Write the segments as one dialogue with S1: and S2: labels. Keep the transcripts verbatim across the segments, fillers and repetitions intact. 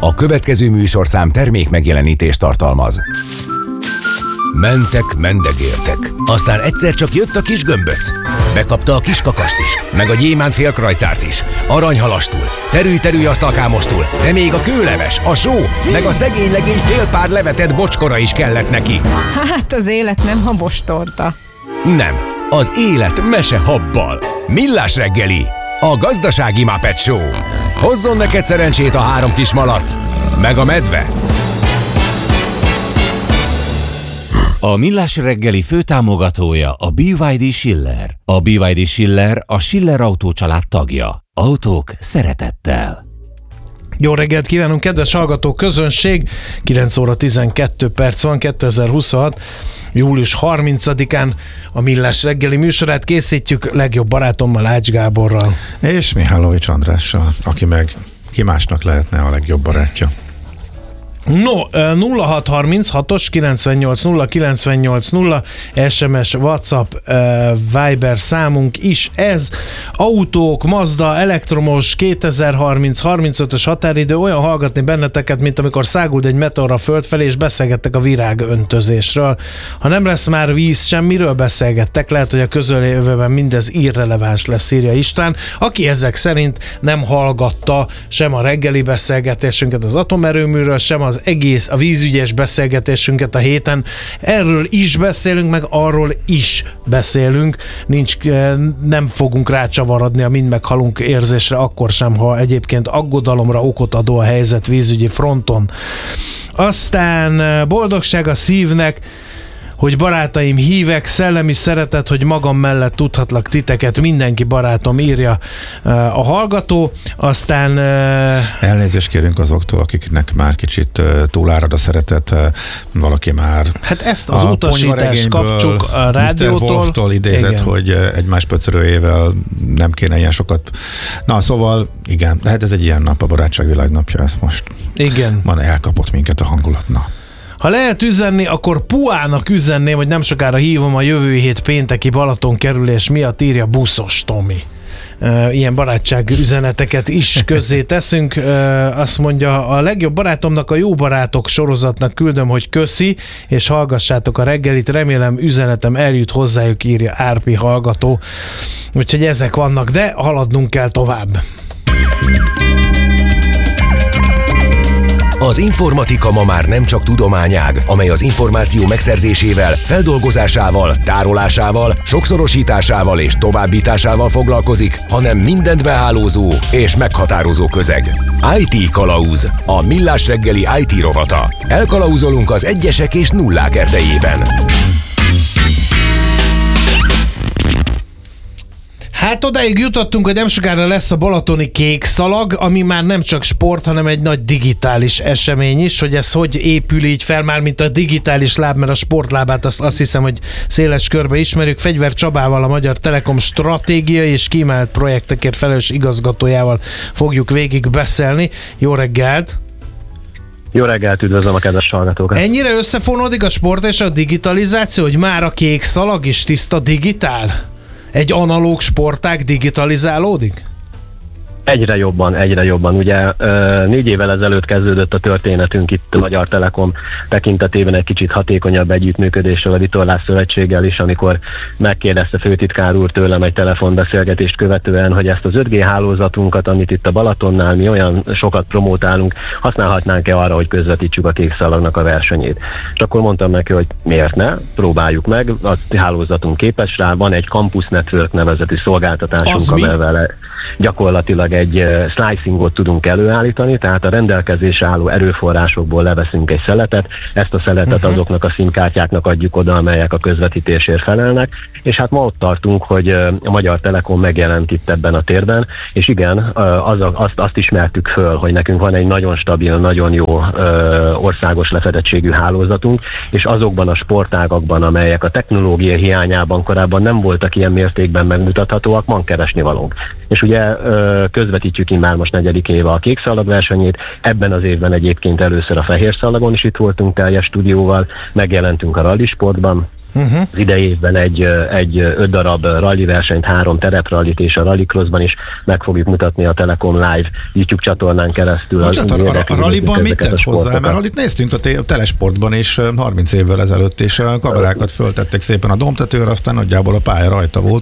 S1: A következő műsorszám termék megjelenítést tartalmaz. Mentek, mendegértek. Aztán egyszer csak jött a kis gömböc. Bekapta a kis kakast is, meg a gyémánt félkrajcárt is, aranyhalastul, terű-terű asztalkámostul, de még a kőleves, a só, meg a szegény legény fél pár levetett bocskora is kellett neki.
S2: Hát az élet nem habostorta.
S1: Nem, az élet mese habbal. Millás reggeli, a gazdasági Muppet Show. Hozzon neked szerencsét a három kis malac, meg a medve.
S3: A Millás reggeli főtámogatója a bé vé dé Schiller. A bé vé dé Schiller a Schiller Autó család tagja. Autók szeretettel.
S4: Jó reggelt kívánunk, kedves hallgató közönség! kilenc óra tizenkét perc van, kétezer-huszonhat. július harmincadikán a Millás reggeli műsorát készítjük legjobb barátommal, Ács Gáborral.
S5: És Mihálovics Andrással, aki meg ki másnak lehetne a legjobb barátja.
S4: No, nulla hat harminchatos kilencvennyolc nulla kilencvennyolc nulla es em es, WhatsApp, Viber számunk is ez. Autók, Mazda, elektromos, kétezer-harminc harmincötös határidő, olyan hallgatni benneteket, mint amikor száguld egy meteor a föld felé, és beszélgettek a virágöntözésről. Ha nem lesz már víz sem, miről beszélgettek? Lehet, hogy a közeljövőben mindez irreleváns lesz, írja István, aki ezek szerint nem hallgatta sem a reggeli beszélgetésünket az atomerőműről, sem az egész, a vízügyes beszélgetésünket a héten. Erről is beszélünk, meg arról is beszélünk. Nincs, nem fogunk rácsavarodni a mind meghalunk érzésre, akkor sem, ha egyébként aggodalomra okot adó a helyzet vízügyi fronton. Aztán boldogság a szívnek, hogy barátaim hívek, szellemi szeretet, hogy magam mellett tudhatlak titeket, mindenki barátom, írja a hallgató. Aztán...
S5: Elnézést kérünk azoktól, akiknek már kicsit túlárad a szeretet, valaki már...
S4: Hát ezt az utasítást kapcsuk a rádiótól.
S5: miszter Wolftól idézett, igen, hogy egymás pöcörőjével nem kéne ilyen sokat... Na, szóval, igen, hát ez egy ilyen nap, a barátság világnapja, ezt most...
S4: Igen.
S5: Van, elkapott minket a hangulat, na.
S4: Ha lehet üzenni, akkor Puának üzenném, hogy nem sokára hívom a jövő hét pénteki Balaton kerülés miatt, írja Buszos Tomi. Ilyen barátság üzeneteket is közzé teszünk. Azt mondja, a legjobb barátomnak a Jó Barátok sorozatnak küldöm, hogy köszi, és hallgassátok a reggelit, remélem üzenetem eljut hozzájuk, írja Árpi hallgató. Úgyhogy ezek vannak, de haladnunk kell tovább.
S1: Az informatika ma már nem csak tudományág, amely az információ megszerzésével, feldolgozásával, tárolásával, sokszorosításával és továbbításával foglalkozik, hanem mindent behálózó és meghatározó közeg. i té Kalauz, a Millás reggeli i té rovata. Elkalauzolunk az egyesek és nullák erdejében.
S4: Hát odáig jutottunk, hogy nem sokára lesz a balatoni kék szalag, ami már nem csak sport, hanem egy nagy digitális esemény is, hogy ez hogy épül így fel, már mint a digitális láb, mert a sportlábát azt, azt hiszem, hogy széles körbe ismerjük. Fegyver Csabával, a Magyar Telekom stratégiai és kiemelt projektekért felelős igazgatójával fogjuk végig beszélni. Jó reggelt!
S6: Jó reggelt, üdvözlöm a kedves hallgatókat!
S4: Ennyire összefonódik a sport és a digitalizáció, hogy már a kék szalag is tiszta digitál? Egy analóg sportág digitalizálódik?
S6: Egyre jobban, egyre jobban. Ugye négy évvel ezelőtt kezdődött a történetünk itt a Magyar Telekom tekintetében egy kicsit hatékonyabb együttműködéssel a Vitorlás Szövetséggel is, amikor megkérdezte főtitkár úr tőlem egy telefonbeszélgetést követően, hogy ezt az öt G hálózatunkat, amit itt a Balatonnál mi olyan sokat promótálunk, használhatnánk-e arra, hogy közvetítsük a kék szalagnak a versenyét. És akkor mondtam neki, hogy miért ne, próbáljuk meg, a hálózatunk képes rá, van egy Campus Network nevezetű szolgáltatásunk, amivel gyakorlatilag egy slicingot tudunk előállítani, tehát a rendelkezésre álló erőforrásokból leveszünk egy szeletet, ezt a szeletet uh-huh. azoknak a szimkártyáknak adjuk oda, amelyek a közvetítésért felelnek, és hát ma ott tartunk, hogy a Magyar Telekom megjelent itt ebben a térben, és igen, az, azt, azt ismertük föl, hogy nekünk van egy nagyon stabil, nagyon jó országos lefedettségű hálózatunk, és azokban a sportágakban, amelyek a technológia hiányában korábban nem voltak ilyen mértékben megmutathatóak, van keresnivalónk. És ugye közvetítjük immár most negyedik éve a kék szalag versenyét, ebben az évben egyébként először a fehér szalagon is itt voltunk teljes stúdióval, megjelentünk a rallisportban, Uh-huh. Az idei évben egy, egy öt darab rally versenyt, három tereprallit és a rallycrossban is meg fogjuk mutatni a Telekom Live YouTube csatornán keresztül.
S5: Bocsánat, a, a, a rallyban mit tett hozzá? Mert rallyt néztünk a, té- a Telesportban is harminc évvel ezelőtt, és a kamerákat föltettek szépen a domtetőre, aztán nagyjából a pálya rajta volt.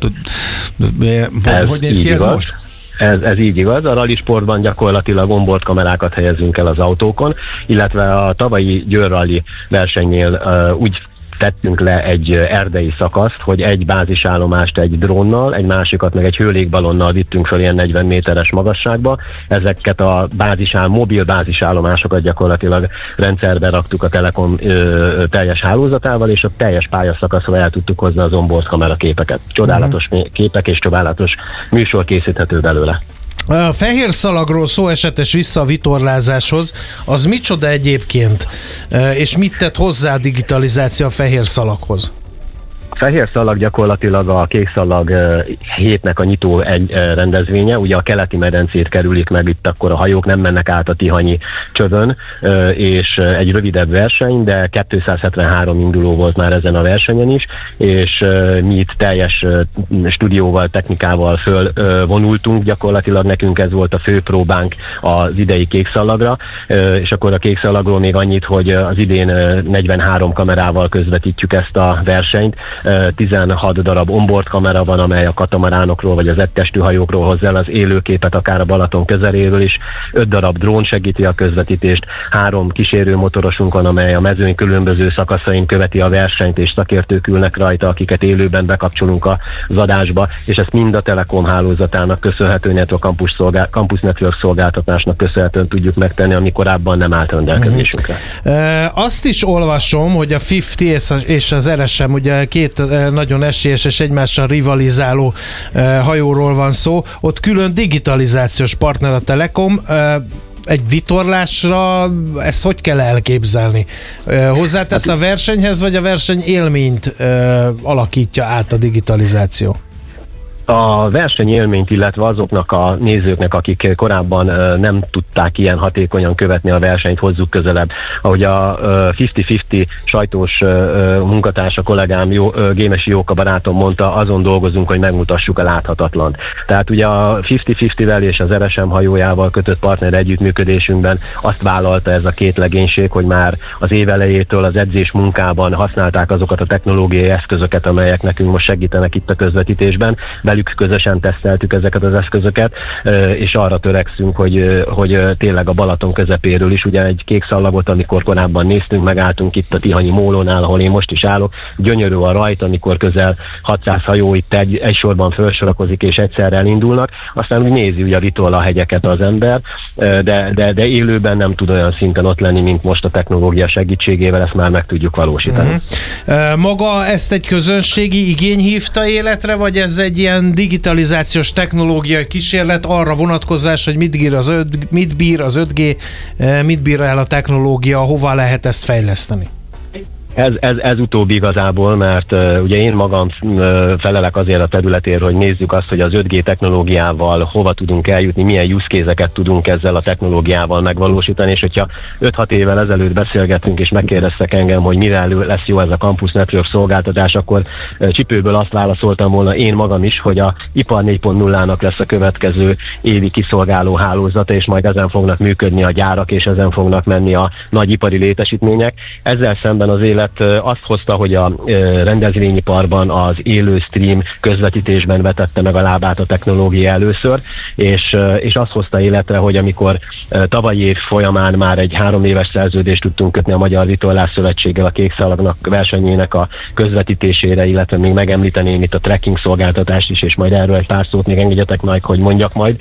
S5: Hogy,
S6: ez
S5: hogy néz ki ez
S6: igaz.
S5: most?
S6: Ez, ez így igaz. A rally sportban gyakorlatilag onboard kamerákat helyezünk el az autókon, illetve a tavalyi Győr Rally versenynél uh, úgy tettünk le egy erdei szakaszt, hogy egy bázisállomást egy drónnal, egy másikat meg egy hőlégballonnal vittünk fel ilyen negyven méteres magasságba. Ezeket a bázisáll, mobil bázisállomásokat gyakorlatilag rendszerbe raktuk a Telekom ö, teljes hálózatával, és a teljes pályaszakaszra el tudtuk hozni az onboard kamera képeket. Csodálatos mm. képek és csodálatos műsor készíthető belőle.
S4: A fehér szalagról szó esetes vissza a vitorlázáshoz, az micsoda egyébként, és mit tett hozzá a digitalizáció a fehér szalaghoz?
S6: A fehér szalag gyakorlatilag a kék szalag hétnek a nyitó egy rendezvénye, ugye a keleti medencét kerülik meg, itt akkor a hajók nem mennek át a tihanyi csövön, és egy rövidebb verseny, de kétszázhetvenhárom induló volt már ezen a versenyen is, és mi itt teljes stúdióval, technikával fölvonultunk, gyakorlatilag nekünk ez volt a fő próbánk az idei kék szalagra, és akkor a kék szalagról még annyit, hogy az idén negyvenhárom kamerával közvetítjük ezt a versenyt, tizenhat darab onboard kamera van, amely a katamaránokról vagy az egytestű hajókról hozza el az élőképet, akár a Balaton közeléről is, öt darab drón segíti a közvetítést, három kísérő motorosunk van, amely a mezőny különböző szakaszain követi a versenyt, és szakértők ülnek rajta, akiket élőben bekapcsolunk az adásba, és ezt mind a Telekom hálózatának köszönhetően, illetve a Campus, szolgál, Campus Network szolgáltatásnak köszönhetően tudjuk megtenni, ami korábban nem állt rendelkezésünkre.
S4: Uh-huh. E, azt is olvasom, hogy a ötven és az er es em ugye két nagyon esélyes egymással rivalizáló hajóról van szó, ott külön digitalizációs partner a Telekom. Egy vitorlásra ezt hogy kell elképzelni? Hozzátesz a versenyhez, vagy a verseny élményt alakítja át a digitalizáció?
S6: A versenyélményt, illetve azoknak a nézőknek, akik korábban nem tudták ilyen hatékonyan követni a versenyt, hozzuk közelebb. Ahogy a ötven-ötven sajtós munkatársa, kollégám, jó, Gémesi Jóka barátom mondta, azon dolgozunk, hogy megmutassuk a láthatatlant. Tehát ugye a ötven-ötvenvel és az er es em hajójával kötött partner együttműködésünkben azt vállalta ez a két legénység, hogy már az év elejétől az edzés munkában használták azokat a technológiai eszközöket, amelyek nekünk most segítenek itt a közvetítésben. Velük közösen teszteltük ezeket az eszközöket, és arra törekszünk, hogy, hogy tényleg a Balaton közepéről is, ugye egy kék szallagot, amikor korábban néztünk, megálltunk itt a Tihanyi mólónál, ahol én most is állok, gyönyörű a rajt, amikor közel hatszáz hajó itt egy, egy sorban felsorakozik és egyszerre elindulnak, aztán úgy nézi ugye a Vitola hegyeket az ember, de, de, de élőben nem tud olyan szinten ott lenni, mint most a technológia segítségével, ezt már meg tudjuk valósítani.
S4: Uh-huh. Maga ezt egy közönségi igény hívta életre, vagy ez egy ilyen digitalizációs technológiai kísérlet arra vonatkozás, hogy mit bír az, öt, mit bír az öt gé, mit bír el a technológia, hova lehet ezt fejleszteni?
S6: Ez, ez, ez utóbbi igazából, mert uh, ugye én magam uh, felelek azért a területért, hogy nézzük azt, hogy az öt gé technológiával hova tudunk eljutni, milyen use case-eket tudunk ezzel a technológiával megvalósítani, és hogyha öt-hat évvel ezelőtt beszélgettünk, és megkérdeztek engem, hogy mire lesz jó ez a Campus Network szolgáltatás, akkor uh, csipőből azt válaszoltam volna én magam is, hogy a ipar négy pont nullának lesz a következő évi kiszolgáló hálózata, és majd ezen fognak működni a gyárak, és ezen fognak menni a nagy ipari létesítmények. Ezzel szemben az élet azt hozta, hogy a rendezvényiparban az élő stream közvetítésben vetette meg a lábát a technológia először, és, és azt hozta életre, hogy amikor tavalyi év folyamán már egy három éves szerződést tudtunk kötni a Magyar Vitorlás Szövetséggel a kék szalagnak versenyének a közvetítésére, illetve még megemlíteném itt a trekking szolgáltatást is, és majd erről egy pár szót még engedjetek meg, hogy mondjak majd.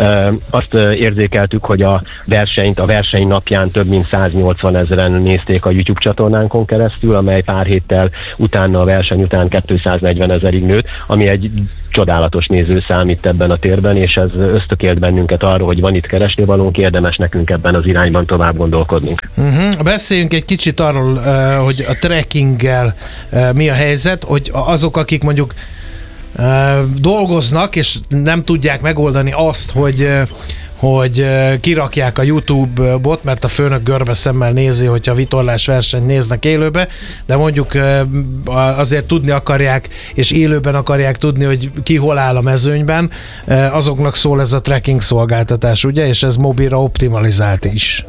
S6: Azt érzékeltük, hogy a versenyt, a verseny napján több mint száznyolcvan ezeren nézték a YouTube csatornánkon keresztül, amely pár héttel utána, a verseny után kétszáznegyven ezerig nőtt, ami egy csodálatos nézőszám itt ebben a térben, és ez ösztökélt bennünket arra, hogy van itt keresnivalónk, érdemes nekünk ebben az irányban tovább gondolkodnunk. Uh-huh.
S4: Beszéljünk egy kicsit arról, hogy a trekkinggel mi a helyzet, hogy azok, akik mondjuk dolgoznak, és nem tudják megoldani azt, hogy hogy kirakják a YouTube-bot, mert a főnök görbe szemmel nézi, hogyha vitorlás versenyt néznek élőbe, de mondjuk azért tudni akarják, és élőben akarják tudni, hogy ki hol áll a mezőnyben, azoknak szól ez a tracking szolgáltatás, ugye? És ez mobilra optimalizált is.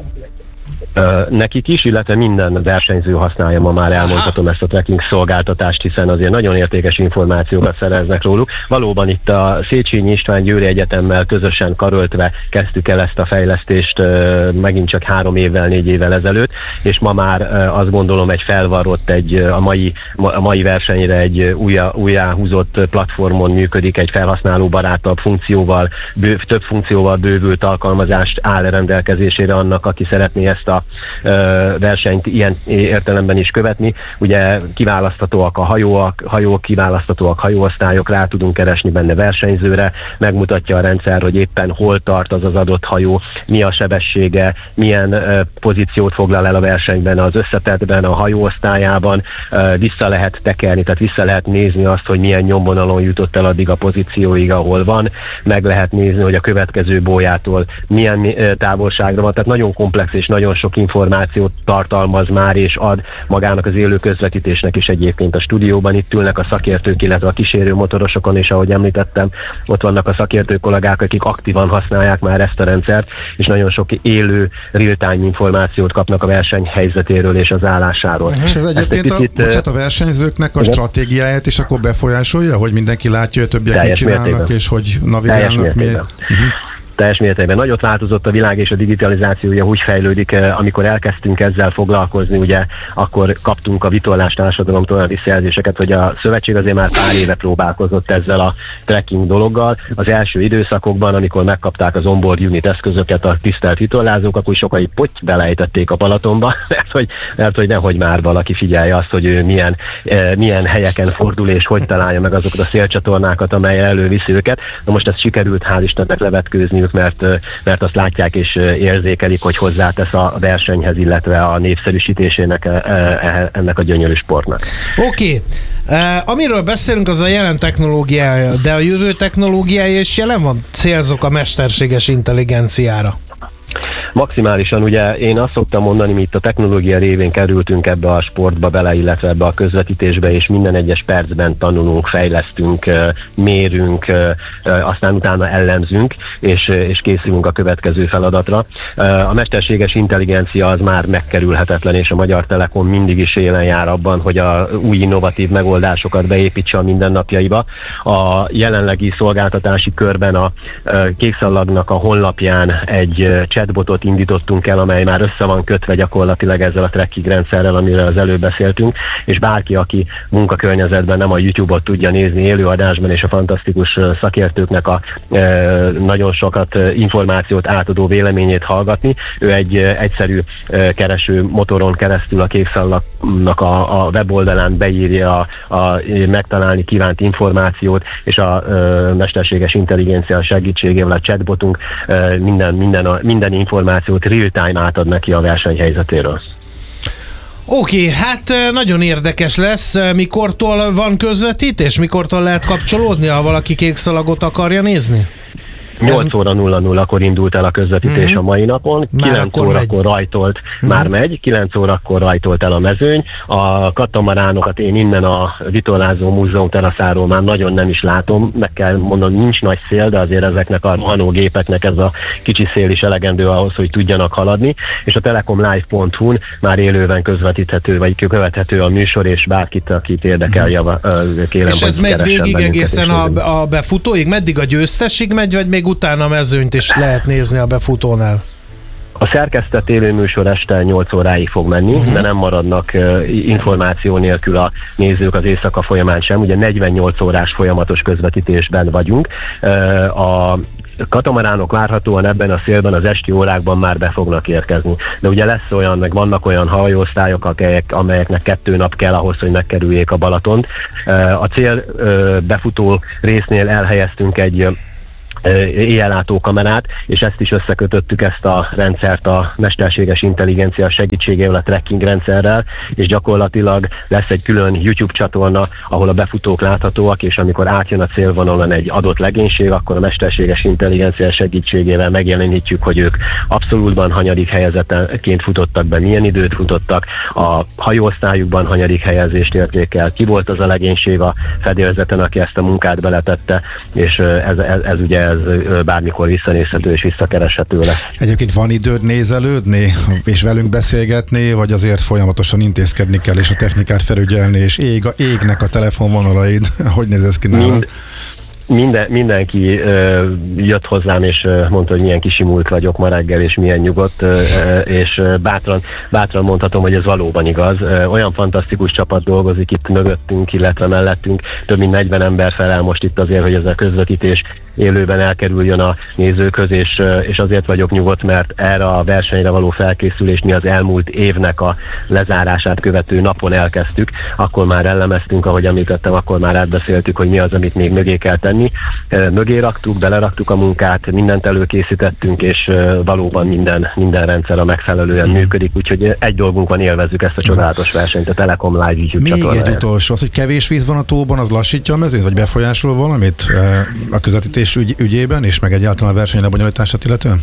S6: Nekik is, illetve minden versenyző használja ma már, elmondhatom ezt a tracking szolgáltatást, hiszen azért nagyon értékes információkat szereznek róluk. Valóban itt a Széchenyi István Győri Egyetemmel közösen karöltve kezdtük el ezt a fejlesztést megint csak három évvel, négy évvel ezelőtt, és ma már azt gondolom egy felvarrott, egy a mai, a mai versenyre egy újjá, újjáhúzott platformon működik, egy felhasználóbarátabb funkcióval, bő, több funkcióval bővült alkalmazást áll rendelkezésére annak, aki szeretné ezt a versenyt ilyen értelemben is követni. Ugye kiválaszthatóak a hajóak, hajók kiválaszthatóak hajóosztályok, rá tudunk keresni benne versenyzőre, megmutatja a rendszer, hogy éppen hol tart az az adott hajó, mi a sebessége, milyen uh, pozíciót foglal el a versenyben, az összetettben, a hajóosztályában, uh, vissza lehet tekerni, tehát vissza lehet nézni azt, hogy milyen nyomvonalon jutott el addig a pozícióig, ahol van, meg lehet nézni, hogy a következő bójától milyen uh, távolságra van, tehát nagyon komplex és nagyon sok információt tartalmaz már és ad magának az élő közvetítésnek is egyébként a stúdióban. Itt ülnek a szakértők, illetve a kísérő motorosokon, és ahogy említettem, ott vannak a szakértő kollégák, akik aktívan használják már ezt a rendszert, és nagyon sok élő real-time információt kapnak a verseny helyzetéről és az állásáról.
S5: És ez egyébként egy picit, a, bocsánat, a versenyzőknek a igen? stratégiáját is akkor befolyásolja, hogy mindenki látja, hogy többiek mit csinálnak, mértékben. És hogy navigálnak. Miért? Uh-huh.
S6: Teljes mértékben. Nagyot változott a világ, és a digitalizációja úgy fejlődik, amikor elkezdtünk ezzel foglalkozni, ugye akkor kaptunk a vitorlás társadalomtól olyan visszajelzéseket, hogy a szövetség azért már pár éve próbálkozott ezzel a tracking dologgal. Az első időszakokban, amikor megkapták az onboard unit eszközöket a tisztelt vitorlázók, akkor sokai potty belejtették a Balatonba, mert hogy, mert hogy nehogy már valaki figyelje azt, hogy ő milyen, eh, milyen helyeken fordul, és hogy találja meg azokat a szélcsatornákat, amely előviszi őket. Na most ezt sikerült hál' Istennek levetkőzni, Mert, mert azt látják és érzékelik, hogy hozzátesz a versenyhez, illetve a népszerűsítésének ennek a gyönyörű sportnak.
S4: Oké, okay. uh, amiről beszélünk, az a jelen technológiája, de a jövő technológiája is jelen van? Célzok a mesterséges intelligenciára.
S6: Maximálisan, ugye én azt szoktam mondani, mi itt a technológia révén kerültünk ebbe a sportba bele, illetve ebbe a közvetítésbe, és minden egyes percben tanulunk, fejlesztünk, mérünk, aztán utána ellenzünk, és, és készülünk a következő feladatra. A mesterséges intelligencia az már megkerülhetetlen, és a Magyar Telekom mindig is élen jár abban, hogy a új innovatív megoldásokat beépítse a mindennapjaiba. A jelenlegi szolgáltatási körben a Kékszalagnak a honlapján egy chatbotot indítottunk el, amely már össze van kötve gyakorlatilag ezzel a tracking rendszerrel, amiről az előbb beszéltünk, és bárki, aki munkakörnyezetben nem a YouTube-ot tudja nézni élőadásban, és a fantasztikus szakértőknek a e, nagyon sokat információt átadó véleményét hallgatni, ő egy e, egyszerű e, kereső motoron keresztül a Kékszalagnak a, a weboldalán beírja a, a megtalálni kívánt információt, és a e, mesterséges intelligencia segítségével a chatbotunk e, minden, minden, a, minden információt real-time átad neki a versenyhelyzetéről.
S4: Oké, okay, hát nagyon érdekes lesz. Mikortól van közvetítés? Mikortól lehet kapcsolódni, ha valaki Kékszalagot akarja nézni?
S6: nyolc óra nulla nullakor indult el a közvetítés uh-huh. a mai napon, már kilenc órakor rajtolt, uh-huh. már megy, kilenc órakor rajtolt el a mezőny. A katamaránokat én innen a Vitorlázó Múzeum teraszáról már nagyon nem is látom, meg kell mondanom, nincs nagy szél, de azért ezeknek a rohanógépeknek ez a kicsi szél is elegendő ahhoz, hogy tudjanak haladni, és a telekomlive pont hu-n már élőben közvetíthető, vagy követhető a műsor, és bárkit, akit érdekel, java, kérem,
S4: és ez megy végig egészen a, a befutóig? Meddig a győztesig megy, vagy még utána a mezőnyt is lehet nézni a befutónál?
S6: A szerkesztett tévéműsor este nyolc óráig fog menni, uh-huh. de nem maradnak uh, információ nélkül a nézők az éjszaka folyamán sem. Ugye negyvennyolc órás folyamatos közvetítésben vagyunk. Uh, a katamaránok várhatóan ebben a szélben az esti órákban már be fognak érkezni. De ugye lesz olyan, meg vannak olyan hajóosztályok, amelyek, amelyeknek kettő nap kell ahhoz, hogy megkerüljék a Balatont. Uh, a cél uh, befutó résznél elhelyeztünk egy éjjellátó kamerát, és ezt is összekötöttük, ezt a rendszert a mesterséges intelligencia segítségével, a tracking rendszerrel, és gyakorlatilag lesz egy külön YouTube csatorna, ahol a befutók láthatóak, és amikor átjön a célvonalon egy adott legénység, akkor a mesterséges intelligencia segítségével megjelenítjük, hogy ők abszolútban hanyadik helyezetként futottak be, milyen időt futottak, a hajóosztályukban hanyadik helyezést érték el, ki volt az a legénység a fedélzeten, aki ezt a munkát beletette, és ez, ez, ez ugye ez bármikor visszanézhető és visszakereshető lesz.
S5: Egyébként van időd nézelődni, és velünk beszélgetni, vagy azért folyamatosan intézkedni kell, és a technikát felügyelni, és ég, égnek a telefonvonalaid? Hogy néz ez ki nálad?
S6: Mind, minden, mindenki ö, jött hozzám, és ö, mondta, hogy milyen kisimult vagyok ma reggel, és milyen nyugodt, ö, és ö, bátran, bátran mondhatom, hogy ez valóban igaz. Ö, olyan fantasztikus csapat dolgozik itt mögöttünk, illetve mellettünk. Több mint negyven ember felel most itt azért, hogy ez a közvetítés élőben elkerüljön a nézőkhöz, és, és azért vagyok nyugodt, mert erre a versenyre való felkészülést mi az elmúlt évnek a lezárását követő napon elkezdtük. Akkor már elemeztünk, ahogy említettem, akkor már átbeszéltük, hogy mi az, amit még mögé kell tenni. Mögé raktuk, beleraktuk a munkát, mindent előkészítettünk, és valóban minden, minden rendszer a megfelelően működik, úgyhogy egy dolgunk van, élvezzük ezt a csodálatos versenyt, a Telekom Live YouTube
S5: csatornáján. Még egy utolsó, az, hogy kevés víz van a tóban, az lassítja a mezőnyt, vagy befolyásol valamit a közvetítés ügy, ügyében, és meg egyáltalán a verseny lebonyolítását illetően?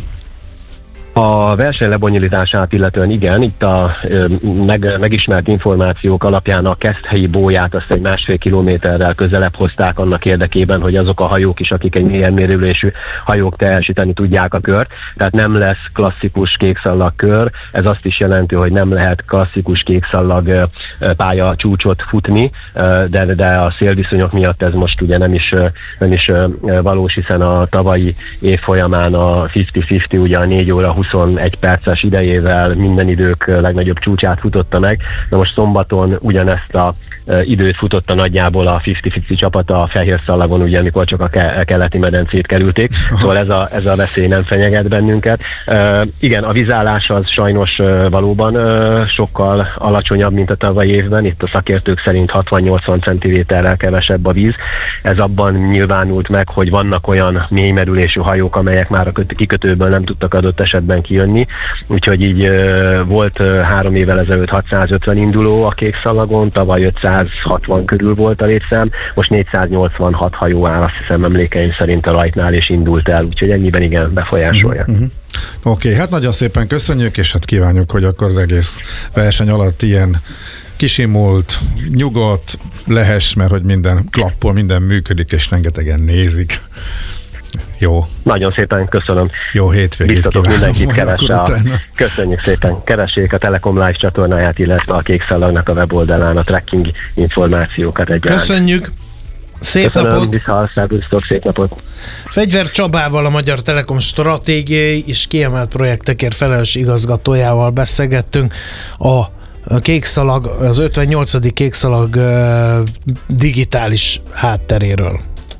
S6: A verseny lebonyolítását illetően igen, itt a meg, megismert információk alapján a Keszthelyi bóját azt egy másfél kilométerrel közelebb hozták annak érdekében, hogy azok a hajók is, akik egy mélyen mérülésű hajók teljesíteni tudják a kört. Tehát nem lesz klasszikus kékszallag kör, ez azt is jelenti, hogy nem lehet klasszikus kékszallag pálya csúcsot futni, de, de a szélviszonyok miatt ez most ugye nem is, nem is valós, hiszen a tavalyi év folyamán a ötven-ötven ugye a négy óra huszonegy perces idejével minden idők legnagyobb csúcsát futotta meg. Na most szombaton ugyanezt a időt futotta nagyjából a ötven-ötven csapata a fehér szallagon, ugye amikor csak a ke- keleti medencét kerülték. Szóval ez a, ez a veszély nem fenyeget bennünket. Uh, igen, a vízállás az sajnos uh, valóban uh, sokkal alacsonyabb, mint a tavalyi évben. Itt a szakértők szerint hatvan-nyolcvan centiméterrel kevesebb a víz. Ez abban nyilvánult meg, hogy vannak olyan mélymerülésű hajók, amelyek már a kikötőből nem tudtak adott esetben kijönni. Úgyhogy így uh, volt uh, három évvel ezelőtt hatszázötven induló a kékszallagon, tavaly ötszázhatvan körül volt a létszám, most négyszáznyolcvanhat hajó áll, azt hiszem emlékeim szerint a rajtnál, és indult el, úgyhogy ennyiben igen, befolyásolja.
S5: Uh-huh. uh-huh. Oké, okay, hát nagyon szépen köszönjük, és hát kívánjuk, hogy akkor az egész verseny alatt ilyen kisimult, nyugodt lehess, mert hogy minden klappol, minden működik, és rengetegen nézik. Jó.
S6: Nagyon szépen köszönöm.
S5: Jó hétvégét
S6: biztatok mindenkit keresse a, köszönjük szépen. Keressék a Telekom Live csatornáját, illetve a Kékszallagnak a weboldalán a tracking információkat egyaránt.
S4: Köszönjük. Szép
S6: köszönöm,
S4: napot.
S6: Visszahallásra, szép napot.
S4: Fegyver Csabával, a Magyar Telekom stratégiai és kiemelt projektekért felelős igazgatójával beszélgettünk a kékszalag, az ötvennyolcadik kékszalag uh, digitális hátteréről.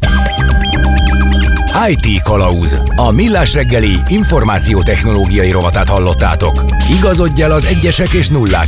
S1: í té Kalauz. A Millás reggeli információtechnológiai rovatát hallottátok. Igazodj el az egyesek és nullák